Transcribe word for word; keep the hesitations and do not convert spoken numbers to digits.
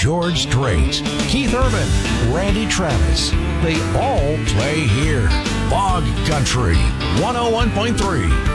George Strait, Keith Urban, Randy Travis. They all play here. Fog Country, one oh one point three.